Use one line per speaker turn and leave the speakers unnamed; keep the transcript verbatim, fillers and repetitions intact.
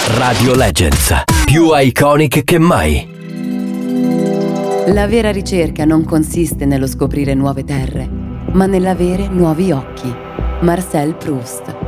Radio Legends, più iconic che mai.
La vera ricerca non consiste nello scoprire nuove terre, ma nell'avere nuovi occhi. Marcel Proust.